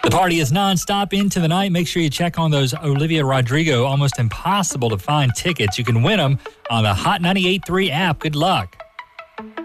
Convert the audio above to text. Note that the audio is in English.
The party is nonstop into the night. Make sure you check on those Olivia Rodrigo Almost Impossible to Find tickets. You can win them on the Hot 98.3 app. Good luck.